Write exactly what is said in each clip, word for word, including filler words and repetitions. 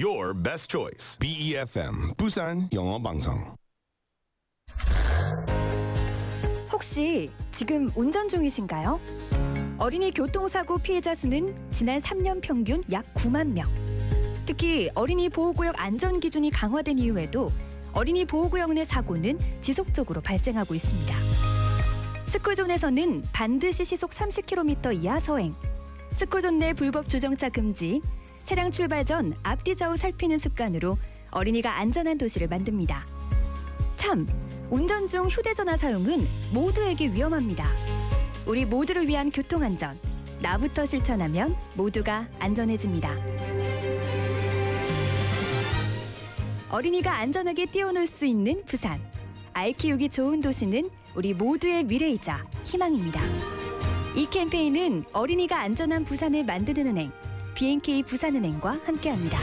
your best choice. B E F M 부산 영어 방송. 혹시 지금 운전 중이신가요? 어린이 교통사고 피해자 수는 지난 삼 년 평균 약 구만 명. 특히 어린이 보호구역 안전기준이 강화된 이후에도 어린이 보호구역 내 사고는 지속적으로 발생하고 있습니다. 스쿨존에서는 반드시 시속 삼십 킬로미터 이하 서행, 스쿨존 내 불법 주정차 금지, 차량 출발 전 앞뒤 좌우 살피는 습관으로 어린이가 안전한 도시를 만듭니다. 참, 운전 중 휴대전화 사용은 모두에게 위험합니다. 우리 모두를 위한 교통안전, 나부터 실천하면 모두가 안전해집니다. 어린이가 안전하게 뛰어놀 수 있는 부산. 아이 키우기 좋은 도시는 우리 모두의 미래이자 희망입니다. 이 캠페인은 어린이가 안전한 부산을 만드는 은행, 비엔케이 부산은행과 함께합니다.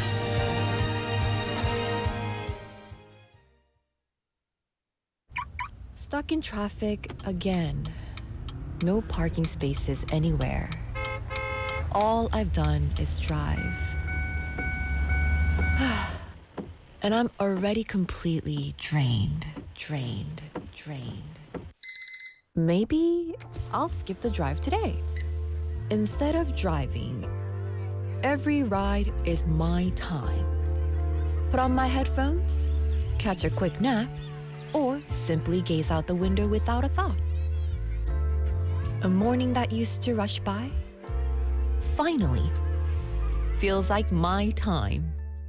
Stuck in traffic again. No parking spaces anywhere. All I've done is drive. And I'm already completely drained, drained, drained. Maybe I'll skip the drive today. Instead of driving, every ride is my time. Put on my headphones, catch a quick nap, or simply gaze out the window without a thought. A morning that used to rush by finally feels like my time.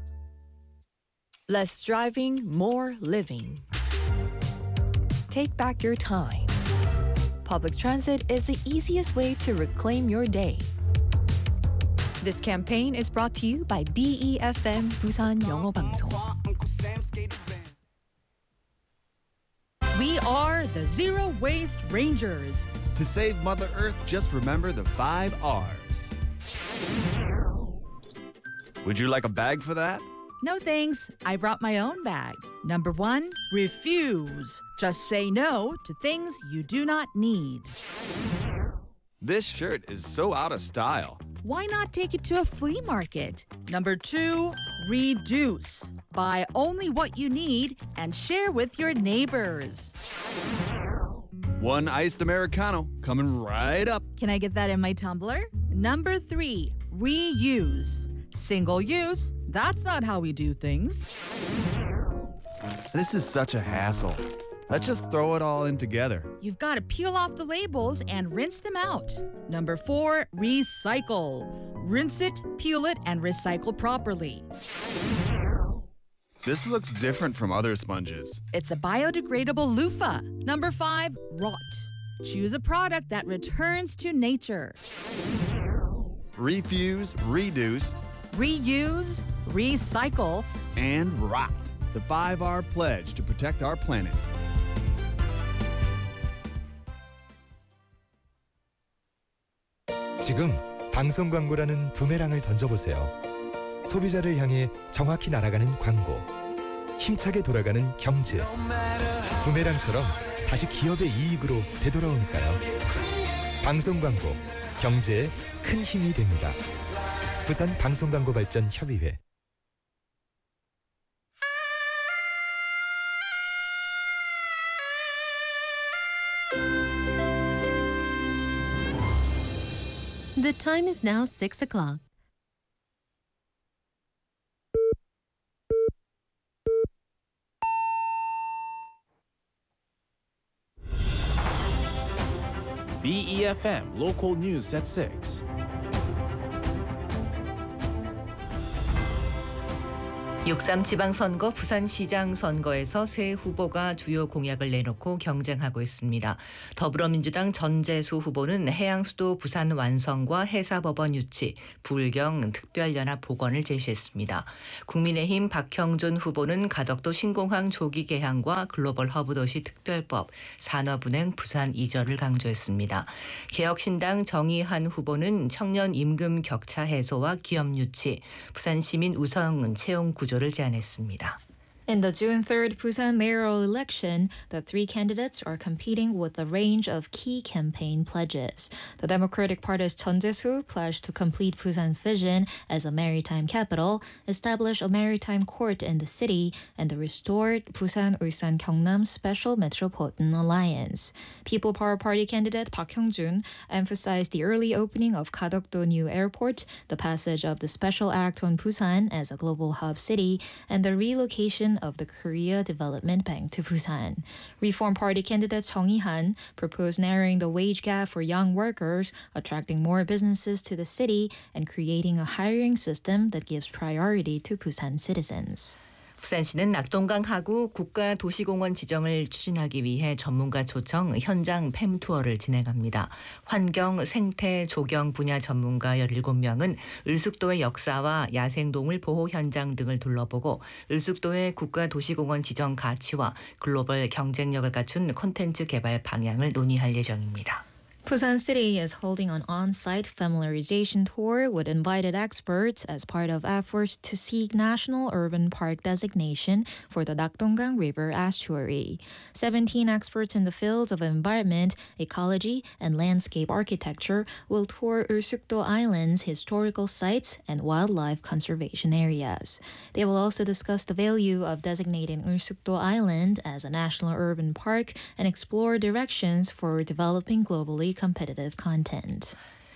Less driving, more living. Take back your time. Public transit is the easiest way to reclaim your day. This campaign is brought to you by B E F M 부산 영어 방송. We are the Zero Waste Rangers. To save Mother Earth, just remember the five R's. Would you like a bag for that? No thanks. I brought my own bag. Number one, refuse. Just say no to things you do not need. This shirt is so out of style. Why not take it to a flea market? Number two, reduce. Buy only what you need and share with your neighbors. One iced Americano coming right up. Can I get that in my tumbler? Number three, reuse. Single use, that's not how we do things. This is such a hassle. Let's just throw it all in together. You've got to peel off the labels and rinse them out. Number four, recycle. Rinse it, peel it, and recycle properly. This looks different from other sponges. It's a biodegradable loofah. Number five, rot. Choose a product that returns to nature. Refuse, reduce, Reuse, recycle, and rot. The five R pledge to protect our planet. 지금 방송 광고라는 부메랑을 던져보세요. 소비자를 향해 정확히 날아가는 광고. 힘차게 돌아가는 경제. 부메랑처럼 다시 기업의 이익으로 되돌아오니까요. 방송 광고, 경제에 큰 힘이 됩니다. 부산 방송광고발전협의회. The time is now six o'clock. B E F M Local News at six. 육삼 지방선거 부산시장 선거에서 새 후보가 주요 공약을 내놓고 경쟁하고 있습니다. 더불어민주당 전재수 후보는 해양수도 부산 완성과 해사법원 유치, 부울경 특별연합 복원을 제시했습니다. 국민의힘 박형준 후보는 가덕도 신공항 조기 개항과 글로벌 허브도시 특별법, 산업은행 부산 이전을 강조했습니다. 개혁신당 정의한 후보는 청년 임금 격차 해소와 기업 유치, 부산 시민 우선 채용 구조 를 제안했습니다. In the June third Busan mayoral election, the three candidates are competing with a range of key campaign pledges. The Democratic Party's Chun Jae-soo pledged to complete Busan's vision as a maritime capital, establish a maritime court in the city, and the restored Busan Ulsan Gyeongnam Special Metropolitan Alliance. People Power Party candidate Park Hyung-jun emphasized the early opening of Kadokdo New Airport, the passage of the Special Act on Busan as a global hub city, and the relocation of the Korea Development Bank to Busan. Reform Party candidate Chung Hee-han proposed narrowing the wage gap for young workers, attracting more businesses to the city, and creating a hiring system that gives priority to Busan citizens. 부산시는 낙동강 하구 국가도시공원 지정을 추진하기 위해 전문가 초청 현장 팸 투어를 진행합니다. 환경, 생태, 조경 분야 전문가 열일곱 명은 을숙도의 역사와 야생동물 보호 현장 등을 둘러보고 을숙도의 국가도시공원 지정 가치와 글로벌 경쟁력을 갖춘 콘텐츠 개발 방향을 논의할 예정입니다. Busan City is holding an on-site familiarization tour with invited experts as part of efforts to seek National Urban Park designation for the Nakdonggang River estuary. seventeen experts in the fields of environment, ecology, and landscape architecture will tour Ulsukdo Island's historical sites and wildlife conservation areas. They will also discuss the value of designating Ulsukdo Island as a national urban park and explore directions for developing globally competitive content.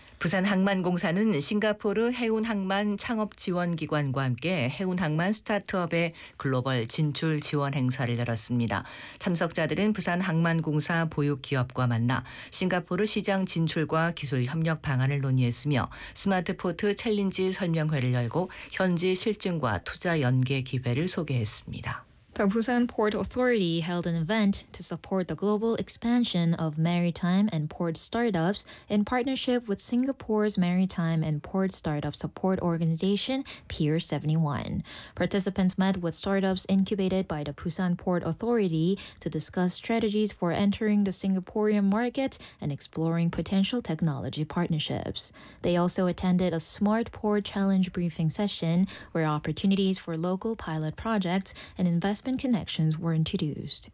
부산항만공사는 싱가포르 해운항만 창업지원기관과 함께 해운항만 스타트업의 글로벌 진출 지원 행사를 열었습니다. 참석자들은 부산항만공사 보육기업과 만나 싱가포르 시장 진출과 기술 협력 방안을 논의했으며 스마트포트 챌린지 설명회를 열고 현지 실증과 투자 연계 기회를 소개했습니다. The Busan Port Authority held an event to support the global expansion of maritime and port startups in partnership with Singapore's Maritime and Port Startup Support Organization, Pier seventy-one. Participants met with startups incubated by the Busan Port Authority to discuss strategies for entering the Singaporean market and exploring potential technology partnerships. They also attended a Smart Port Challenge briefing session where opportunities for local pilot projects and investment connections were introduced.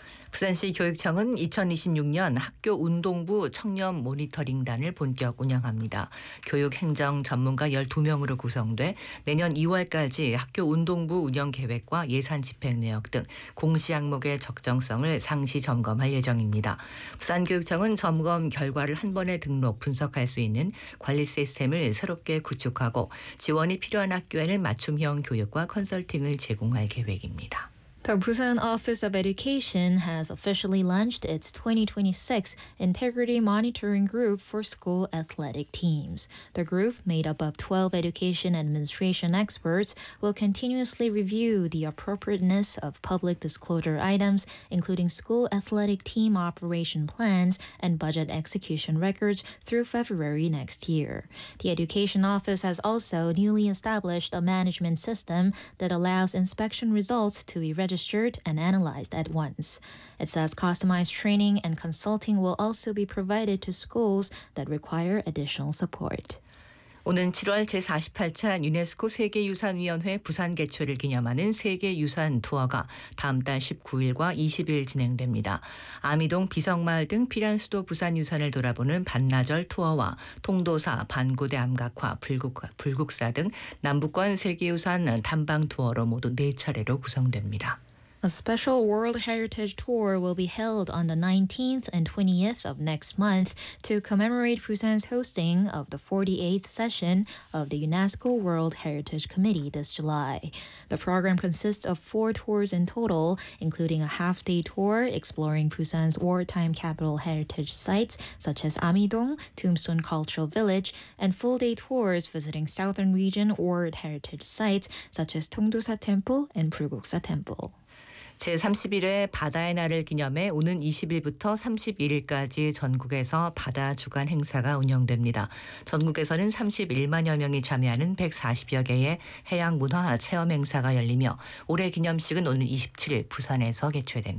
부산시 교육청은 이천이십육 년 학교 운동부 청년 모니터링단을 본격 운영합니다. 교육행정 전문가 열두 명으로 구성돼 내년 이월까지 학교 운동부 운영 계획과 예산 집행 내역 등 공시 항목의 적정성을 상시 점검할 예정입니다. 부산교육청은 점검 결과를 한 번에 등록 분석할 수 있는 관리 시스템을 새롭게 구축하고 지원이 필요한 학교에는 맞춤형 교육과 컨설팅을 제공할 계획입니다. The Busan Office of Education has officially launched its twenty twenty-six Integrity Monitoring Group for school athletic teams. The group, made up of twelve education administration experts, will continuously review the appropriateness of public disclosure items, including school athletic team operation plans and budget execution records through February next year. The Education Office has also newly established a management system that allows inspection results to be registered and analyzed at once. It says customized training and consulting will also be provided to schools that require additional support. 오는 칠월 제사십팔 차 유네스코 세계유산위원회 부산 개최를 기념하는 세계유산 투어가 다음 달 십구 일과 이십 일 진행됩니다. 아미동 비석마을 등 피란 수도 부산 유산을 돌아보는 반나절 투어와 통도사, 반고대 암각화, 불국, 불국사 등 남부권 세계유산 탐방 투어로 모두 네 차례로 구성됩니다. A special World Heritage Tour will be held on the nineteenth and twentieth of next month to commemorate Busan's hosting of the forty-eighth session of the UNESCO World Heritage Committee this July. The program consists of four tours in total, including a half-day tour exploring Busan's wartime capital heritage sites such as Amidong, Tombstone Cultural Village, and full-day tours visiting southern region World Heritage sites such as Tongdosa Temple and Pulguksa Temple. 제삼십일 회 바다의 날을 기념해 오는 이십 일부터 삼십일 일까지 전국에서 바다 주간 행사가 운영됩니다. 전국에서는 삼십일만여 명이 참여하는 백사십여 개의 해양 문화 체험 행사가 열리며 올해 기념식은 오는 이십칠 일 부산에서 개최됩니다.